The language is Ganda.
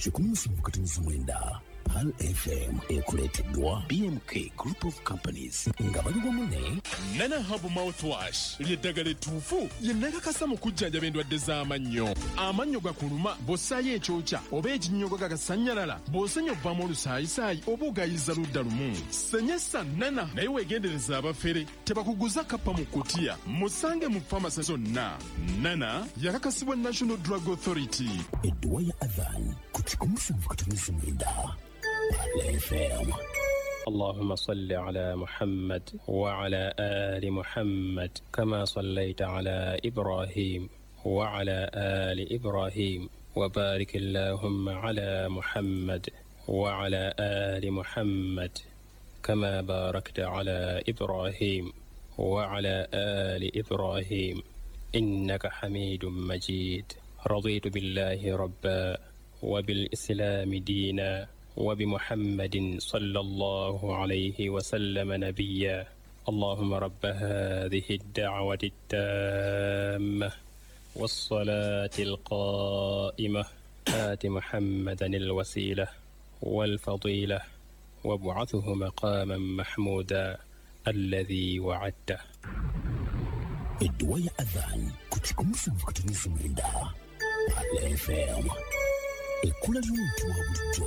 17 Pal FM ekuleteddwa BMK Group of Companies nga bali wamu ne Nana Hub Mouthwash ly'eddagala ettuufu lye nakakasa mu kujjanjaba endwadde z'amannyo. Amannyo gakuluma bw'ossaayo ekyokya oba ekinnyogo gagasannyalala bw'osenya ovaamu olusaayisaayi oba ogayiza ludda lumu. Senyesa Nana naye weegendereza abafere tebakuguza kappa mu kkutiya. Musange mu famasi zonna. Nana yakakasibwa National Drug Authority. Edduwa ya Adhan ku 17 FM. اللهم صل على محمد وعلى آل محمد كما صليت على إبراهيم وعلى آل إبراهيم وبارك اللهم على محمد وعلى آل محمد كما باركت على إبراهيم وعلى آل إبراهيم إنك حميد مجيد. رضيت بالله ربا وبالإسلام دينا وبمحمد صلى الله عليه وسلم نبيا. اللهم رب هذه الدعوة التامة والصلاة القائمة آت محمدا الوسيلة والفضيلة وابعثه مقاما محمودا الذي وعدته. Edduwa ya Adhan ku 17 FM. Ekkula ly'omuntu wa bulijjo.